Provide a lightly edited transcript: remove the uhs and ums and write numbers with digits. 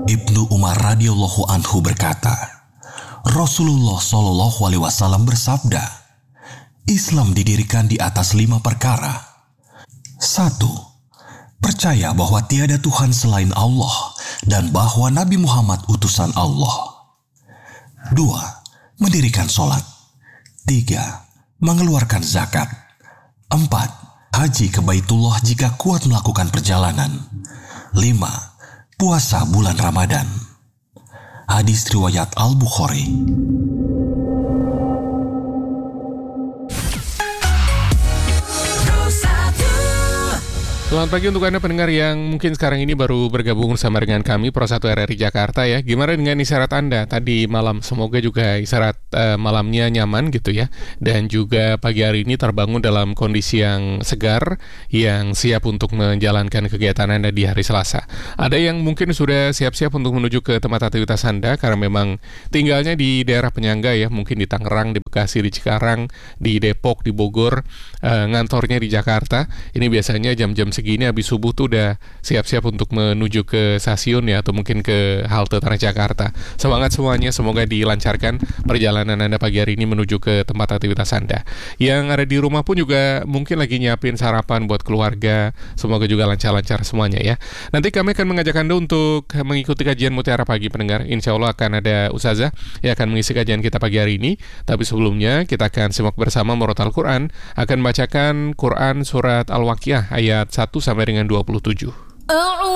Ibnu Umar radhiyallahu anhu berkata, Rasulullah Shallallahu alaihi wasallam bersabda, Islam didirikan di atas 5 perkara. 1. Percaya bahwa tiada Tuhan selain Allah dan bahwa Nabi Muhammad utusan Allah. 2. Mendirikan sholat. 3. Mengeluarkan zakat. 4. Haji ke Baitullah jika kuat melakukan perjalanan. 5. Puasa bulan Ramadan. Hadis riwayat Al-Bukhari. Selamat pagi untuk Anda pendengar yang mungkin sekarang ini baru bergabung bersama dengan kami Pro 1 RRI Jakarta ya. Gimana dengan istirahat Anda tadi malam? Semoga juga istirahat malamnya nyaman gitu ya. Dan juga pagi hari ini terbangun dalam kondisi yang segar, yang siap untuk menjalankan kegiatan Anda di hari Selasa. Ada yang mungkin sudah siap-siap untuk menuju ke tempat aktivitas Anda karena memang tinggalnya di daerah penyangga ya. Mungkin di Tangerang, di Bekasi, di Cikarang, di Depok, di Bogor, ngantornya di Jakarta. Ini biasanya jam-jam segini habis subuh tuh udah siap-siap untuk menuju ke stasiun ya, atau mungkin ke halte Transjakarta. Semangat semuanya, semoga dilancarkan perjalanan Anda pagi hari ini menuju ke tempat aktivitas Anda. Yang ada di rumah pun juga mungkin lagi nyiapin sarapan buat keluarga. Semoga juga lancar-lancar semuanya ya. Nanti kami akan mengajak Anda untuk mengikuti kajian Mutiara Pagi pendengar. Insya Allah akan ada Ustazah yang akan mengisi kajian kita pagi hari ini. Tapi sebelumnya kita akan simak bersama Murotal Quran, akan membacakan Quran surat Al-Waqiah ayat 1 sampai dengan 27.